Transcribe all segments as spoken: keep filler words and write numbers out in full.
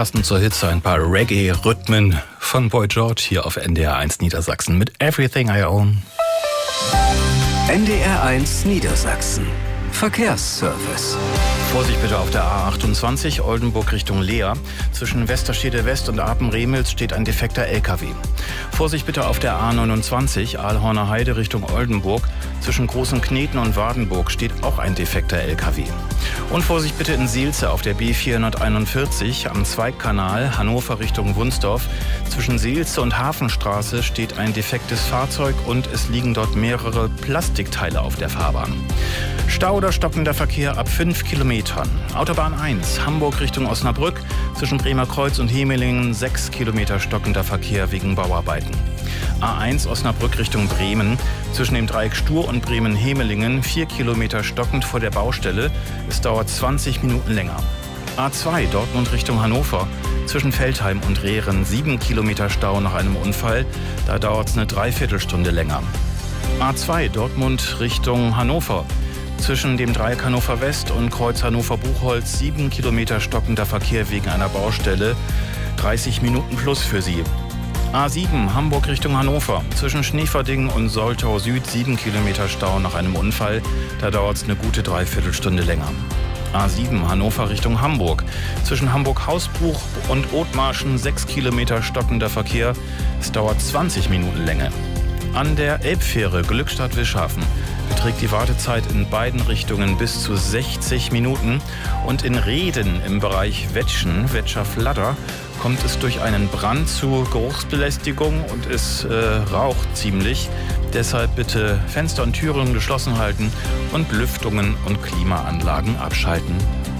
Passend zur Hitze ein paar Reggae-Rhythmen von Boy George hier auf N D R eins Niedersachsen mit Everything I Own. N D R eins Niedersachsen. Verkehrsservice. Vorsicht bitte auf der A achtundzwanzig, Oldenburg Richtung Leer. Zwischen Westerstede West und Apen-Remels steht ein defekter L K W. Vorsicht bitte auf der A neunundzwanzig, Aalhorner Heide Richtung Oldenburg. Zwischen Großen Kneten und Wardenburg steht auch ein defekter L K W. Und Vorsicht bitte in Seelze auf der B vierhunderteinundvierzig am Zweigkanal Hannover Richtung Wunsdorf. Zwischen Seelze und Hafenstraße steht ein defektes Fahrzeug und es liegen dort mehrere Plastikteile auf der Fahrbahn. Stau oder stockender Verkehr ab fünf Kilometern. Autobahn eins, Hamburg Richtung Osnabrück. Zwischen Bremer Kreuz und Hemelingen sechs Kilometer stockender Verkehr wegen Bauarbeiten. A eins Osnabrück Richtung Bremen. Zwischen dem Dreieck Stur und Bremen-Hemelingen vier Kilometer stockend vor der Baustelle. Es dauert zwanzig Minuten länger. A zwei Dortmund Richtung Hannover. Zwischen Veltheim und Rehren sieben Kilometer Stau nach einem Unfall. Da dauert es eine Dreiviertelstunde länger. A zwei Dortmund Richtung Hannover. Zwischen dem Dreieck Hannover West und Kreuz Hannover-Buchholz sieben Kilometer stockender Verkehr wegen einer Baustelle. dreißig Minuten plus für Sie. A sieben Hamburg Richtung Hannover. Zwischen Schneeverding und Soltau Süd sieben Kilometer Stau nach einem Unfall. Da dauert es eine gute Dreiviertelstunde länger. A sieben Hannover Richtung Hamburg. Zwischen Hamburg-Hausbruch und Othmarschen sechs Kilometer stockender Verkehr. Es dauert zwanzig Minuten länger. An der Elbfähre Glückstadt-Wischhafen beträgt die Wartezeit in beiden Richtungen bis zu sechzig Minuten. Und in Reden im Bereich Wetschen, Wetscher-Fladder, kommt es durch einen Brand zu Geruchsbelästigung und es äh, raucht ziemlich. Deshalb bitte Fenster und Türen geschlossen halten und Lüftungen und Klimaanlagen abschalten.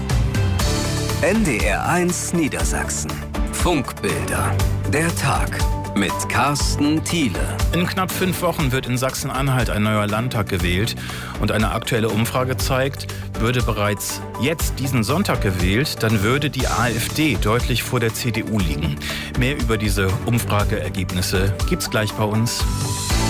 N D R eins Niedersachsen. Funkbilder. Der Tag. Mit Carsten Thiele. In knapp fünf Wochen wird in Sachsen-Anhalt ein neuer Landtag gewählt. Und eine aktuelle Umfrage zeigt, würde bereits jetzt diesen Sonntag gewählt, dann würde die AfD deutlich vor der C D U liegen. Mehr über diese Umfrageergebnisse gibt's gleich bei uns.